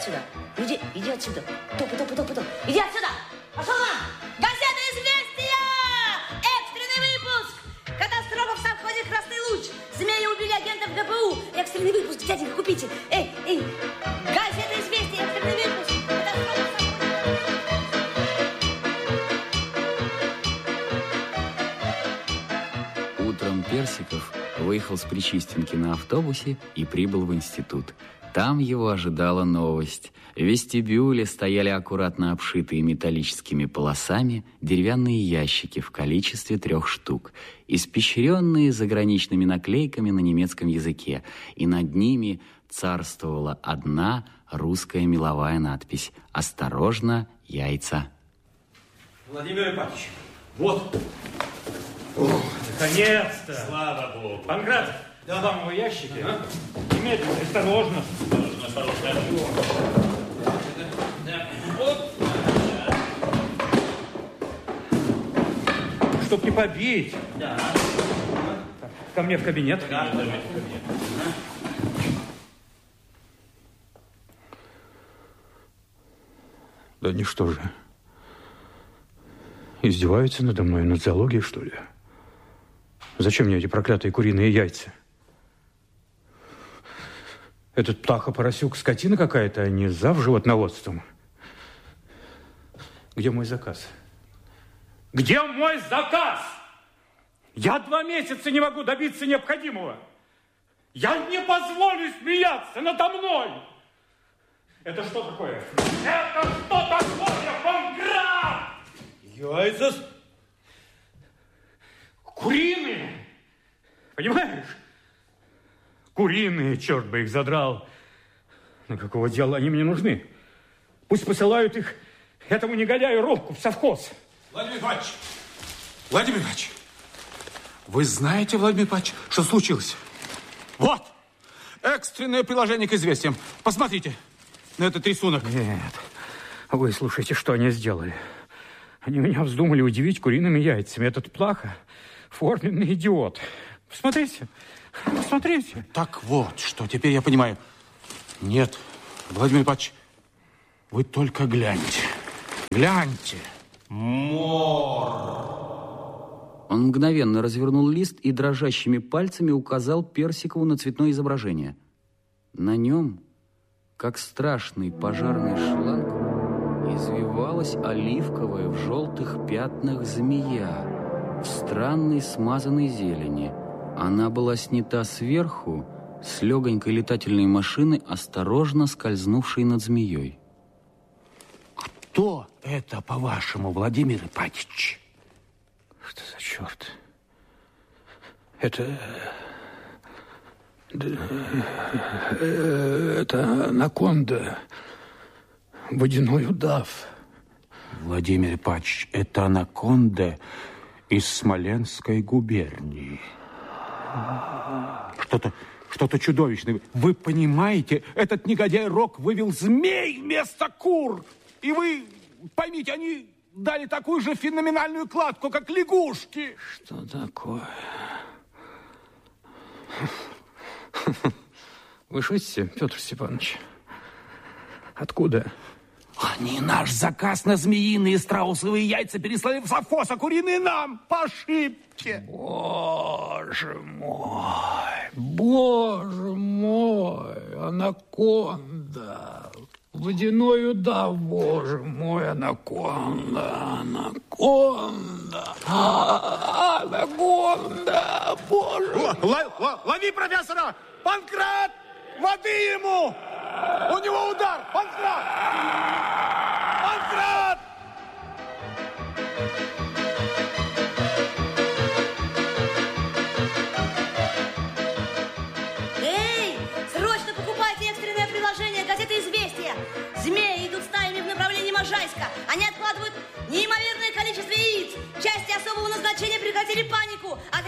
отсюда. Иди отсюда. Топай. Иди отсюда. Пошел вон. Газета «Известия». Экстренный выпуск. Катастрофа в совхозе «Красный луч». Змеи убили агентов ГПУ. Экстренный выпуск, дяденька, купите. Эй. Газета «Известия». Экстренный выпуск. Катастрофа в совхозе. Утром Персиков выехал с Причистенки на автобусе и прибыл в институт. Там его ожидала новость. В вестибюле стояли аккуратно обшитые металлическими полосами деревянные ящики в количестве 3 штук, испещренные заграничными наклейками на немецком языке, и над ними царствовала одна русская меловая надпись: «Осторожно, яйца». Владимир Ипатович, вот. Наконец-то! Слава Богу! Панкратов, да. Вам ящики. Немедленно, осторожно. Осторожно. Вот. Чтоб не побить. Да. Ко мне в кабинет. Да, ко мне в кабинет. Да они что же, издеваются надо мной, над зоологией, что ли? Зачем мне эти проклятые куриные яйца? Этот птаха-поросюк скотина какая-то, а не зав животноводством. Где мой заказ? Где мой заказ? Я 2 месяца не могу добиться необходимого. Я не позволю смеяться надо мной. Это что такое? Это что такое, Панкрат? Яйца куриные. Понимаешь? Куриные, черт бы их задрал. На какого дела они мне нужны? Пусть посылают их этому негодяю Робку в совхоз. Владимир Иванович, вы знаете, Владимир Иванович, что случилось? Вот, экстренное приложение к известиям. Посмотрите на этот рисунок. Нет, вы слушайте, что они сделали. Они меня вздумали удивить куриными яйцами. Этот Плаха форменный идиот. Посмотрите. Так вот, что теперь я понимаю. Нет, Владимир Иванович, вы только гляньте. Гляньте. Мор. Он мгновенно развернул лист и дрожащими пальцами указал Персикову на цветное изображение. На нем, как страшный пожарный шланг, извивалась оливковая в желтых пятнах змея в странной смазанной зелени. Она была снята сверху с легонькой летательной машины, осторожно скользнувшей над змеей. Кто это, по-вашему, Владимир Ипатич? Что за черт? Это анаконда, водяной удав. Владимир Ипатич, это анаконда из Смоленской губернии. Что-то чудовищное. Вы понимаете, этот негодяй Рок вывел змей вместо кур. И вы поймите, они дали такую же феноменальную кладку, как лягушки. Что такое? Вы шутите, Петр Степанович? Откуда? Они наш заказ на змеиные страусовые яйца переслали в совхоз, а куриные нам по ошибке. Боже мой, анаконда. Водяной удав, боже мой, анаконда, боже. Лови профессора! Панкрат! Воды ему! У него удар! Панкрат! Панкрат! Эй, срочно покупайте экстренное приложение газеты «Известия». Змеи идут стаями в направлении Можайска. Они откладывают неимоверное количество яиц. Части особого назначения прекратили панику.